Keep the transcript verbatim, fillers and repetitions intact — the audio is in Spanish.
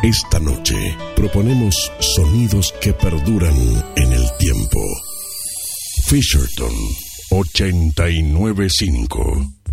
Esta noche proponemos sonidos que perduran en el tiempo. Fisherton ochenta y nueve punto cinco